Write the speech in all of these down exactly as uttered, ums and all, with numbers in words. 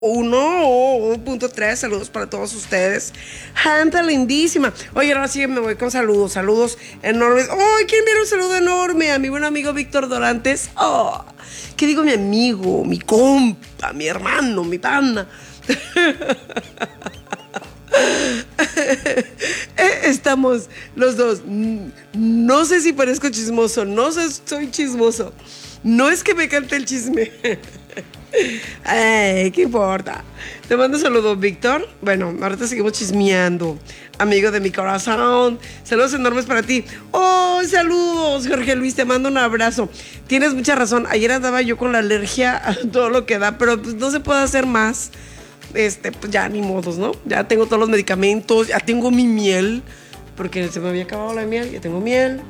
uno punto tres, saludos para todos ustedes. Gente lindísima. Oye, ahora sí me voy con saludos, saludos enormes. ¡Ay, quiero enviar un saludo enorme a mi buen amigo Víctor Dorantes! ¡Oh! ¿Qué digo mi amigo, mi compa, mi hermano, mi pana? Estamos los dos. No sé si parezco chismoso, no sé si soy chismoso. No es que me cante el chisme. Ay, ¿qué importa? Te mando un saludo, Víctor. Bueno, ahorita seguimos chismeando. Amigo de mi corazón, saludos enormes para ti. Oh, saludos, Jorge Luis, te mando un abrazo. Tienes mucha razón, ayer andaba yo con la alergia a todo lo que da, pero pues no se puede hacer más. Este, pues ya ni modos, ¿no? Ya tengo todos los medicamentos, ya tengo mi miel, porque se me había acabado la miel, ya tengo miel.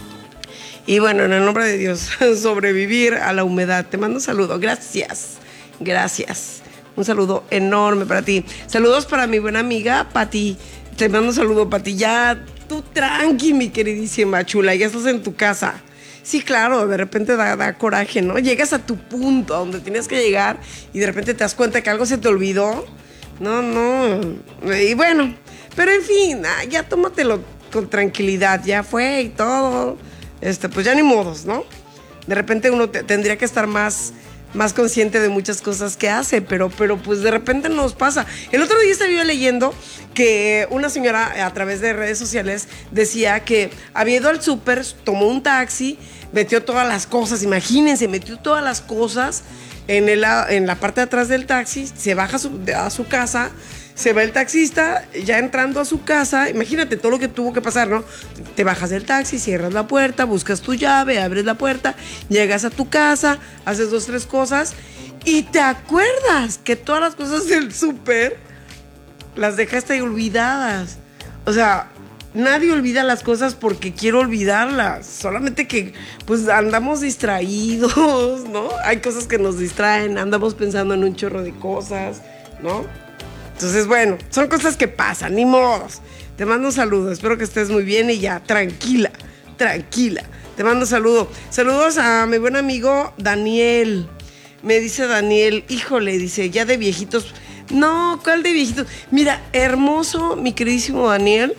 Y bueno, en el nombre de Dios, sobrevivir a la humedad. Te mando un saludo. Gracias. Gracias. Un saludo enorme para ti. Saludos para mi buena amiga, Pati. Te mando un saludo, Pati. Ya, tú tranqui, mi queridísima chula. Ya estás en tu casa. Sí, claro, de repente da, da coraje, ¿no? Llegas a tu punto, a donde tienes que llegar, y de repente te das cuenta que algo se te olvidó. No, no. Y bueno, pero en fin, ya tómatelo con tranquilidad. Ya fue y todo. Este, pues ya ni modos, ¿no? De repente uno te, tendría que estar más, más consciente de muchas cosas que hace, pero, pero pues de repente nos pasa. El otro día estaba yo leyendo que una señora a través de redes sociales decía que había ido al súper, tomó un taxi, metió todas las cosas, imagínense, metió todas las cosas en, el, en la parte de atrás del taxi, se baja a su, a su casa. Se va el taxista, ya entrando a su casa, imagínate todo lo que tuvo que pasar, ¿no? Te bajas del taxi, cierras la puerta, buscas tu llave, abres la puerta, llegas a tu casa, haces dos, tres cosas y te acuerdas que todas las cosas del súper las dejaste ahí olvidadas. O sea, nadie olvida las cosas porque quiere olvidarlas, solamente que pues andamos distraídos, ¿no? Hay cosas que nos distraen, andamos pensando en un chorro de cosas, ¿no? Entonces, bueno, son cosas que pasan, ni modos. Te mando un saludo, espero que estés muy bien y ya, tranquila, tranquila. Te mando un saludo. Saludos a mi buen amigo Daniel. Me dice Daniel, híjole, dice, ya de viejitos. No, ¿cuál de viejitos? Mira, hermoso, mi queridísimo Daniel,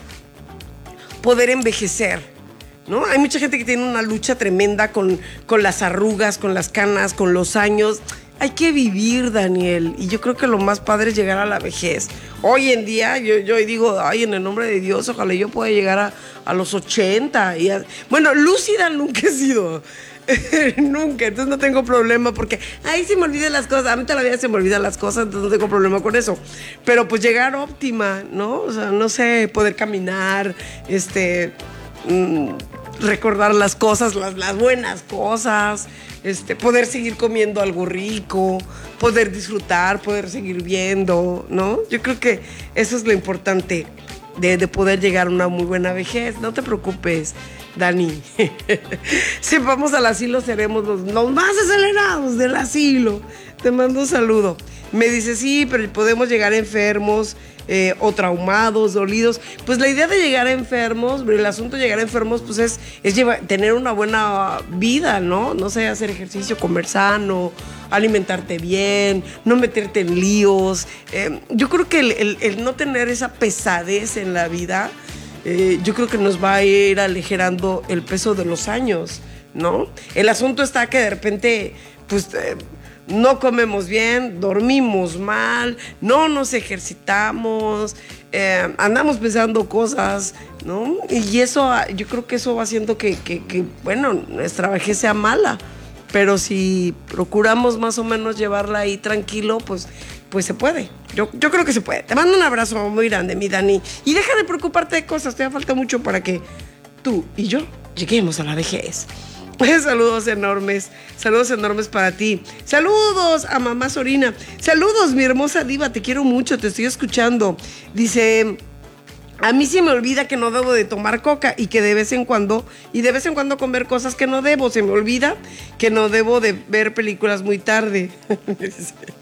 poder envejecer, ¿no? Hay mucha gente que tiene una lucha tremenda con, con las arrugas, con las canas, con los años. Hay que vivir, Daniel, y yo creo que lo más padre es llegar a la vejez. Hoy en día, yo, yo digo, ay, en el nombre de Dios, ojalá yo pueda llegar a, a los ochenta. Y a, bueno, lúcida nunca he sido, nunca, entonces no tengo problema, porque, ay, se me olvidan las cosas, a mí todavía se me olvidan las cosas, entonces no tengo problema con eso. Pero pues llegar óptima, ¿no? O sea, no sé, poder caminar, este... Mmm, recordar las cosas, las, las buenas cosas, este, poder seguir comiendo algo rico, poder disfrutar, poder seguir viendo, ¿no? Yo creo que eso es lo importante de, de poder llegar a una muy buena vejez. No te preocupes, Dani. Si vamos al asilo, seremos los, los más acelerados del asilo. Te mando un saludo. Me dice, sí, pero podemos llegar enfermos, eh, o traumados, dolidos. Pues la idea de llegar enfermos, el asunto de llegar enfermos, pues es, es llevar, tener una buena vida, ¿no? No sé, hacer ejercicio, comer sano, alimentarte bien, no meterte en líos. Eh, yo creo que el, el, el no tener esa pesadez en la vida, eh, yo creo que nos va a ir aligerando el peso de los años, ¿no? El asunto está que de repente, pues... Eh, no comemos bien, dormimos mal, no nos ejercitamos, eh, andamos pensando cosas, ¿no? Y eso, yo creo que eso va haciendo que, que, que, bueno, nuestra vejez sea mala. Pero si procuramos más o menos llevarla ahí tranquilo, pues, pues se puede. Yo, yo creo que se puede. Te mando un abrazo muy grande, mi Dani. Y deja de preocuparte de cosas, te falta mucho para que tú y yo lleguemos a la vejez. Saludos enormes, saludos enormes para ti. Saludos a mamá Sorina. Saludos, mi hermosa diva, te quiero mucho, te estoy escuchando. Dice, a mí sí me olvida que no debo de tomar coca y que de vez en cuando, y de vez en cuando comer cosas que no debo. Se me olvida que no debo de ver películas muy tarde. Pues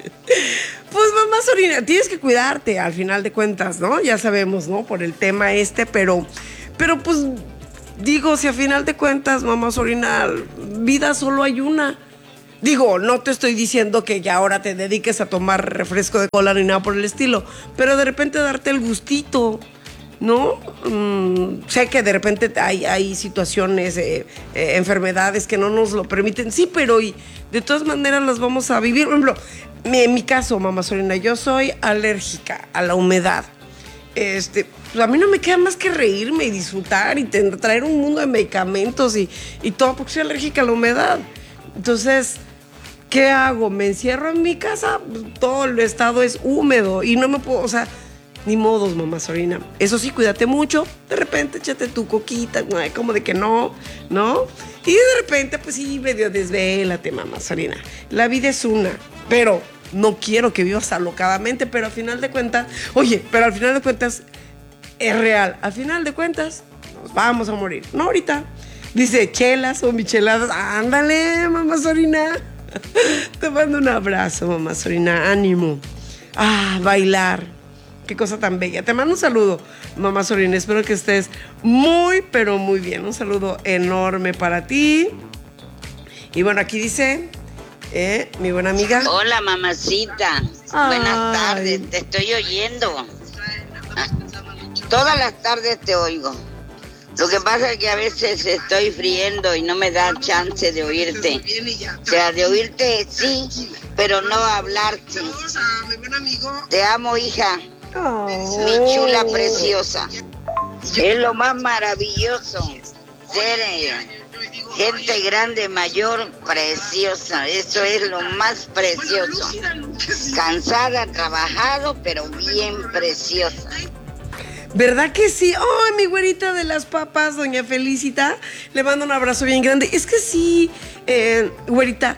mamá Sorina, tienes que cuidarte al final de cuentas, ¿no? Ya sabemos, ¿no? Por el tema este, pero, pero pues... Digo, si a final de cuentas, mamá Sorina, vida solo hay una. Digo, no te estoy diciendo que ya ahora te dediques a tomar refresco de cola ni nada por el estilo, pero de repente darte el gustito, ¿no? Mm, sé que de repente hay, hay situaciones, eh, eh, enfermedades que no nos lo permiten, sí, pero y de todas maneras las vamos a vivir. Por ejemplo, mi, en mi caso, mamá Sorina, yo soy alérgica a la humedad. Este, pues a mí no me queda más que reírme y disfrutar y tener, traer un mundo de medicamentos y, y todo, porque soy alérgica a la humedad. Entonces, ¿qué hago? ¿Me encierro en mi casa? Todo el estado es húmedo y no me puedo, o sea, ni modos, mamá Sorina. Eso sí, cuídate mucho. De repente échate tu coquita, no hay como de que no, ¿no? Y de repente, pues sí, medio desvélate, mamá Sorina. La vida es una, pero no quiero que vivas alocadamente, pero al final de cuentas, oye, pero al final de cuentas es real. Al final de cuentas, nos vamos a morir. No ahorita. Dice, chelas o micheladas. Ándale, mamá Sorina. Te mando un abrazo, mamá Sorina. Ánimo. Ah, bailar. Qué cosa tan bella. Te mando un saludo, mamá Sorina. Espero que estés muy, pero muy bien. Un saludo enorme para ti. Y bueno, aquí dice, eh, mi buena amiga. Hola, mamacita. Ay. Buenas tardes. Te estoy oyendo. Ah, todas las tardes te oigo. Lo que pasa es que a veces estoy friendo y no me da chance de oírte. O sea, de oírte sí, pero no hablarte. Te amo, hija. Oh. Mi chula preciosa. Es lo más maravilloso. Ser eh, gente grande, mayor, preciosa. Eso es lo más precioso. Cansada, trabajado, pero bien preciosa. ¿Verdad que sí? ¡Oh, mi güerita de las papas, doña Felicita! Le mando un abrazo bien grande. Es que sí, eh, güerita,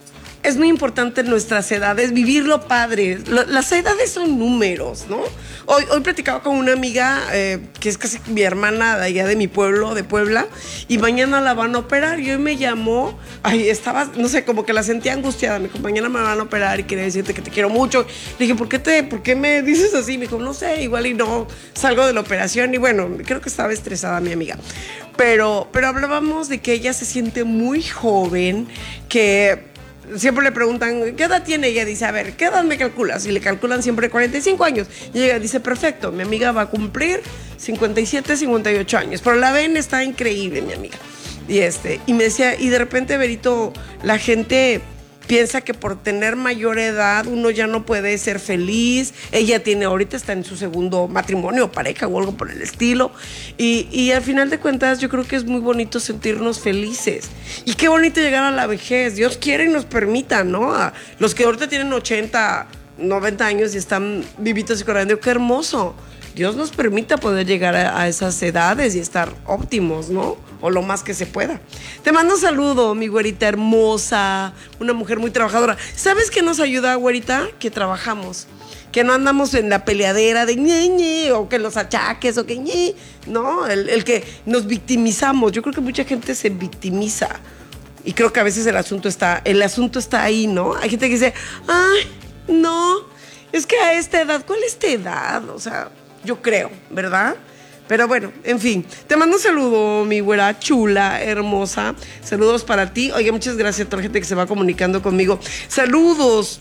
es muy importante en nuestras edades vivirlo padre. Lo, las edades son números, ¿no? Hoy, hoy platicaba con una amiga eh, que es casi mi hermana de allá de mi pueblo, de Puebla, y mañana la van a operar. Y hoy me llamó, ay, estaba, no sé, como que la sentía angustiada. Me dijo, mañana me van a operar y quería decirte que te quiero mucho. Le dije, ¿por qué, te, ¿por qué me dices así? Me dijo, no sé, igual y no salgo de la operación. Y bueno, creo que estaba estresada mi amiga. Pero, pero hablábamos de que ella se siente muy joven, que siempre le preguntan, ¿qué edad tiene? Ella dice, a ver, ¿qué edad me calculas? Y le calculan siempre cuarenta y cinco años. Y ella dice, perfecto, mi amiga va a cumplir cincuenta y siete, cincuenta y ocho años. Pero la ven, está increíble, mi amiga. Y, este, y me decía, y de repente, Berito, la gente piensa que por tener mayor edad uno ya no puede ser feliz. Ella tiene, ahorita está en su segundo matrimonio, pareja o algo por el estilo. Y, y al final de cuentas yo creo que es muy bonito sentirnos felices. Y qué bonito llegar a la vejez. Dios quiere y nos permita, ¿no? A los que ahorita tienen ochenta, noventa años y están vivitos y corriendo, qué hermoso. Dios nos permita poder llegar a, a esas edades y estar óptimos, ¿no? O lo más que se pueda. Te mando un saludo, mi güerita hermosa, una mujer muy trabajadora. ¿Sabes qué nos ayuda, güerita? Que trabajamos. Que no andamos en la peleadera de ñe, ñe, o que los achaques, o que ñe. No, el, el que nos victimizamos. Yo creo que mucha gente se victimiza. Y creo que a veces el asunto está, el asunto está ahí, ¿no? Hay gente que dice, ay, no, es que a esta edad, ¿cuál es esta edad? O sea, yo creo, ¿verdad? Pero bueno, en fin, te mando un saludo, mi güera chula, hermosa. Saludos para ti. Oye, muchas gracias a toda la gente que se va comunicando conmigo. Saludos.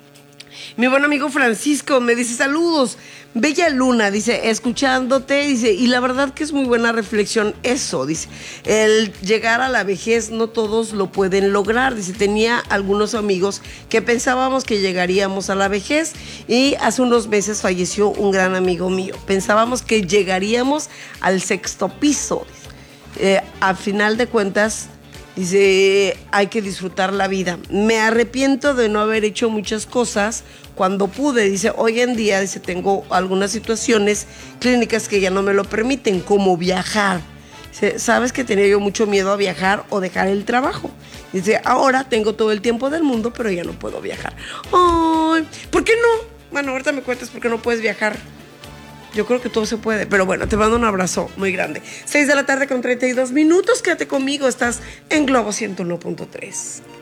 Mi buen amigo Francisco me dice, saludos. Bella Luna, dice, escuchándote, dice, y la verdad que es muy buena reflexión eso, dice, el llegar a la vejez no todos lo pueden lograr, dice, tenía algunos amigos que pensábamos que llegaríamos a la vejez y hace unos meses falleció un gran amigo mío, pensábamos que llegaríamos al sexto piso, eh, al final de cuentas, dice, hay que disfrutar la vida. Me arrepiento de no haber hecho muchas cosas cuando pude. Dice, hoy en día, dice, tengo algunas situaciones clínicas que ya no me lo permiten, como viajar. Dice, sabes que tenía yo mucho miedo a viajar o dejar el trabajo. Dice, ahora tengo todo el tiempo del mundo, pero ya no puedo viajar. Ay, ¿por qué no? Bueno, ahorita me cuentas por qué no puedes viajar. Yo creo que todo se puede, pero bueno, te mando un abrazo muy grande. seis de la tarde con treinta y dos minutos, quédate conmigo, estás en Globo ciento uno punto tres.